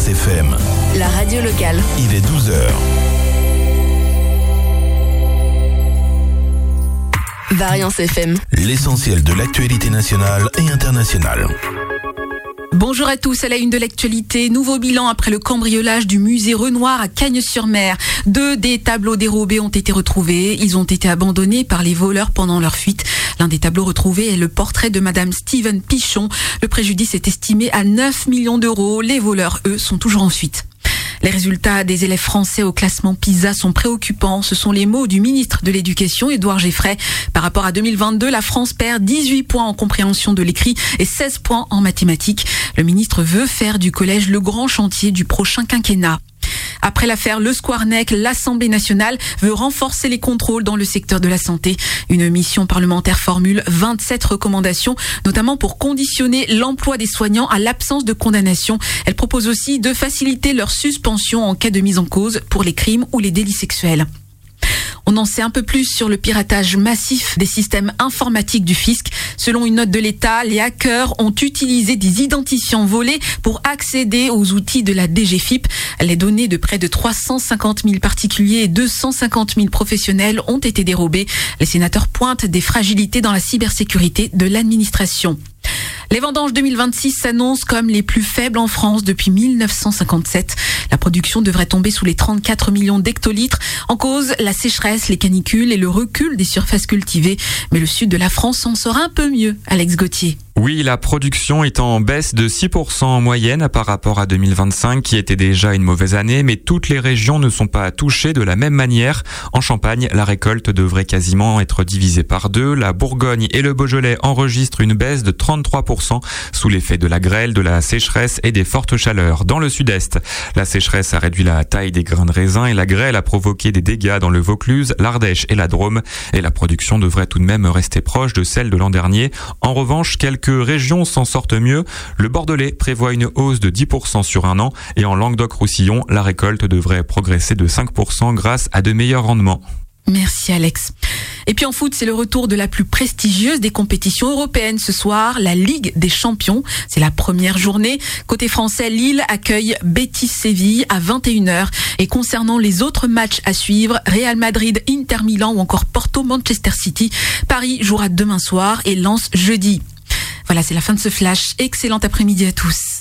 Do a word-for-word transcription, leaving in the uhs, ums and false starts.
Variance F M. La radio locale. Il est douze heures. Variance F M. L'essentiel de l'actualité nationale et internationale. Bonjour à tous, à la une de l'actualité, nouveau bilan après le cambriolage du musée Renoir à Cagnes-sur-Mer. Deux des tableaux dérobés ont été retrouvés. Ils ont été abandonnés par les voleurs pendant leur fuite. L'un des tableaux retrouvés est le portrait de Madame Steven Pichon. Le préjudice est estimé à neuf millions d'euros. Les voleurs, eux, sont toujours en fuite. Les résultats des élèves français au classement PISA sont préoccupants. Ce sont les mots du ministre de l'Éducation, Édouard Geffray. Par rapport à deux mille vingt-deux, la France perd dix-huit points en compréhension de l'écrit et seize points en mathématiques. Le ministre veut faire du collège le grand chantier du prochain quinquennat. Après l'affaire Le Squarnec, l'Assemblée nationale veut renforcer les contrôles dans le secteur de la santé. Une mission parlementaire formule vingt-sept recommandations, notamment pour conditionner l'emploi des soignants à l'absence de condamnation. Elle propose aussi de faciliter leur suspension en cas de mise en cause pour les crimes ou les délits sexuels. On en sait un peu plus sur le piratage massif des systèmes informatiques du fisc. Selon une note de l'État, les hackers ont utilisé des identifiants volés pour accéder aux outils de la D G F I P. Les données de près de trois cent cinquante mille particuliers et deux cent cinquante mille professionnels ont été dérobées. Les sénateurs pointent des fragilités dans la cybersécurité de l'administration. Les vendanges deux mille vingt-six s'annoncent comme les plus faibles en France depuis mille neuf cent cinquante-sept. La production devrait tomber sous les trente-quatre millions d'hectolitres. En cause, la sécheresse, les canicules et le recul des surfaces cultivées. Mais le sud de la France s'en sort un peu mieux, Alex Gauthier. Oui, la production est en baisse de six pour cent en moyenne par rapport à deux mille vingt-cinq, qui était déjà une mauvaise année, mais toutes les régions ne sont pas touchées de la même manière. En Champagne, la récolte devrait quasiment être divisée par deux. La Bourgogne et le Beaujolais enregistrent une baisse de trente-trois pour cent sous l'effet de la grêle, de la sécheresse et des fortes chaleurs. Dans le sud-est, la sécheresse a réduit la taille des grains de raisin et la grêle a provoqué des dégâts dans le Vaucluse, l'Ardèche et la Drôme. Et la production devrait tout de même rester proche de celle de l'an dernier. En revanche, quelques Quelques régions s'en sortent mieux. Le Bordelais prévoit une hausse de dix pour cent sur un an et en Languedoc-Roussillon, la récolte devrait progresser de cinq pour cent grâce à de meilleurs rendements. Merci Alex. Et puis en foot, c'est le retour de la plus prestigieuse des compétitions européennes ce soir, la Ligue des Champions. C'est la première journée. Côté français, Lille accueille Betis Séville à vingt et une heures. Et concernant les autres matchs à suivre, Real Madrid, Inter Milan ou encore Porto Manchester City, Paris jouera demain soir et Lens jeudi. Voilà, c'est la fin de ce flash. Excellent après-midi à tous.